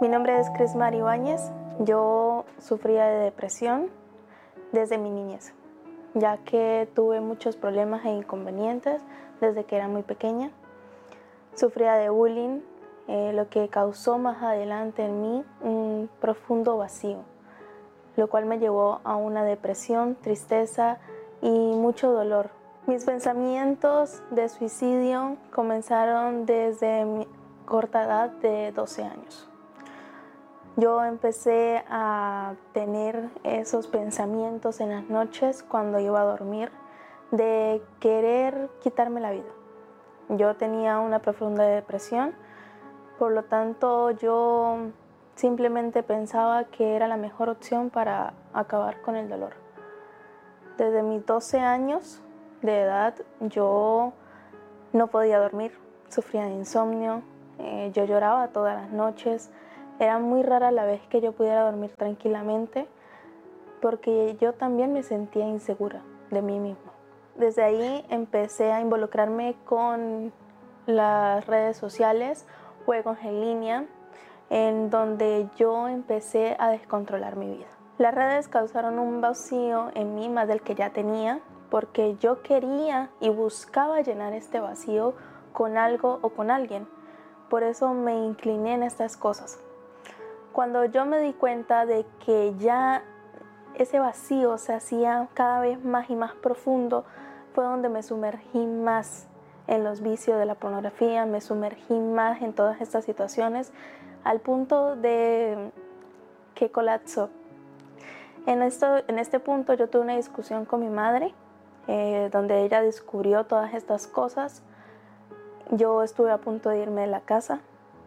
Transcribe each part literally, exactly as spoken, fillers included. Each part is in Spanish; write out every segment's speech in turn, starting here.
Mi nombre es Crismar Ibáñez. Yo sufría de depresión desde mi niñez, ya que tuve muchos problemas e inconvenientes desde que era muy pequeña. Sufría de bullying, eh, lo que causó más adelante en mí un profundo vacío, lo cual me llevó a una depresión, tristeza y mucho dolor. Mis pensamientos de suicidio comenzaron desde mi corta edad de doce años. Yo empecé a tener esos pensamientos en las noches cuando iba a dormir de querer quitarme la vida. Yo tenía una profunda depresión, por lo tanto yo simplemente pensaba que era la mejor opción para acabar con el dolor. Desde mis doce años de edad yo no podía dormir, sufría de insomnio, eh, yo lloraba todas las noches. Era muy rara la vez que yo pudiera dormir tranquilamente porque yo también me sentía insegura de mí misma. Desde ahí empecé a involucrarme con las redes sociales, juegos en línea, en donde yo empecé a descontrolar mi vida. Las redes causaron un vacío en mí más del que ya tenía, porque yo quería y buscaba llenar este vacío con algo o con alguien. Por eso me incliné en estas cosas. Cuando yo me di cuenta de que ya ese vacío se hacía cada vez más y más profundo, fue donde me sumergí más en los vicios de la pornografía, me sumergí más en todas estas situaciones, al punto de que colapsó. En, esto, en este punto yo tuve una discusión con mi madre, eh, donde ella descubrió todas estas cosas. Yo estuve a punto de irme de la casa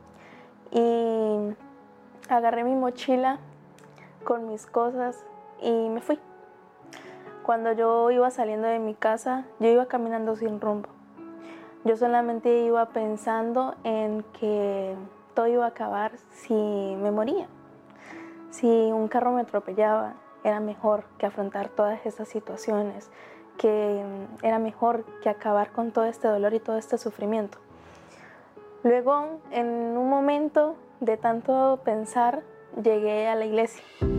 y agarré mi mochila con mis cosas y me fui. Cuando yo iba saliendo de mi casa, yo iba caminando sin rumbo. Yo solamente iba pensando en que todo iba a acabar si me moría. Si un carro me atropellaba, era mejor que afrontar todas esas situaciones, que era mejor que acabar con todo este dolor y todo este sufrimiento. Luego, en un momento de tanto pensar, llegué a la iglesia.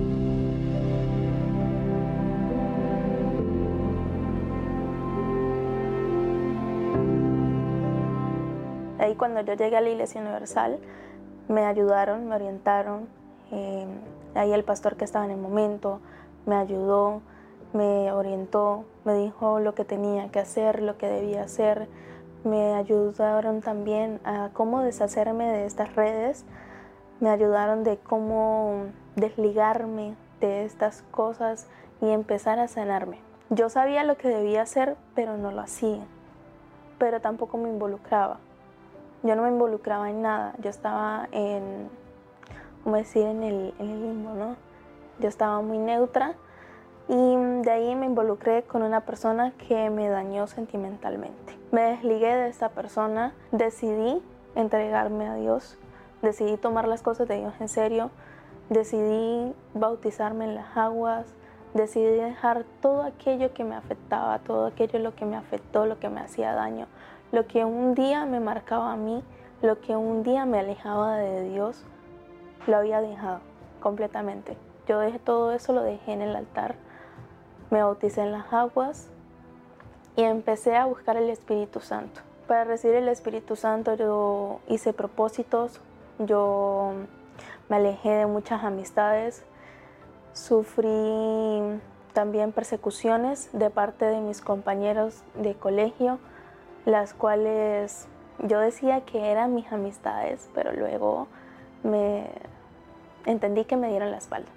Ahí cuando yo llegué a la Iglesia Universal, me ayudaron, me orientaron. Eh, ahí el pastor que estaba en el momento me ayudó, me orientó, me dijo lo que tenía que hacer, lo que debía hacer. Me ayudaron también a cómo deshacerme de estas redes. Me ayudaron de cómo desligarme de estas cosas y empezar a sanarme. Yo sabía lo que debía hacer, pero no lo hacía. Pero tampoco me involucraba. Yo no me involucraba en nada. Yo estaba en, ¿cómo decir? En el, en el limbo, ¿no? Yo estaba muy neutra y de ahí me involucré con una persona que me dañó sentimentalmente. Me desligué de esta persona, decidí entregarme a Dios. Decidí tomar las cosas de Dios en serio, decidí bautizarme en las aguas, decidí dejar todo aquello que me afectaba, todo aquello lo que me afectó, lo que me hacía daño, lo que un día me marcaba a mí, lo que un día me alejaba de Dios, lo había dejado completamente. Yo dejé todo eso, lo dejé en el altar, me bauticé en las aguas y empecé a buscar el Espíritu Santo. Para recibir el Espíritu Santo yo hice propósitos. Yo me alejé de muchas amistades, sufrí también persecuciones de parte de mis compañeros de colegio, las cuales yo decía que eran mis amistades, pero luego me entendí que me dieron la espalda.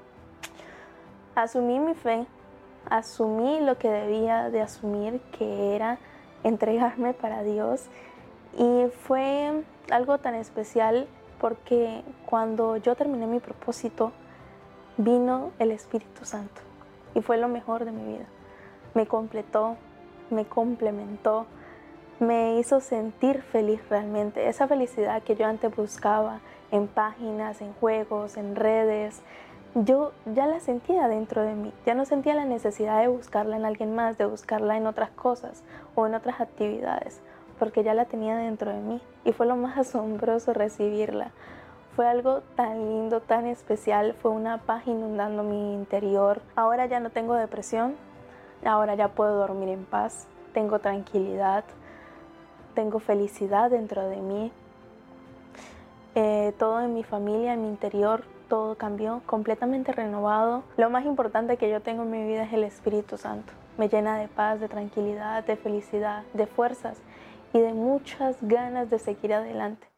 Asumí mi fe, asumí lo que debía de asumir, que era entregarme para Dios. Y fue algo tan especial porque cuando yo terminé mi propósito, vino el Espíritu Santo y fue lo mejor de mi vida. Me completó, me complementó, me hizo sentir feliz realmente. Esa felicidad que yo antes buscaba en páginas, en juegos, en redes, yo ya la sentía dentro de mí. Ya no sentía la necesidad de buscarla en alguien más, de buscarla en otras cosas o en otras actividades, porque ya la tenía dentro de mí y fue lo más asombroso recibirla. Fue algo tan lindo, tan especial, fue una paz inundando mi interior. Ahora ya no tengo depresión, ahora ya puedo dormir en paz, tengo tranquilidad, tengo felicidad dentro de mí. Eh, todo en mi familia, en mi interior, todo cambió, completamente renovado. Lo más importante que yo tengo en mi vida es el Espíritu Santo. Me llena de paz, de tranquilidad, de felicidad, de fuerzas y de muchas ganas de seguir adelante.